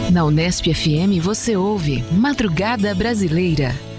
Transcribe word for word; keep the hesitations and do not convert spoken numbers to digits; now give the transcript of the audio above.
Na Unesp F M você ouve Madrugada Brasileira.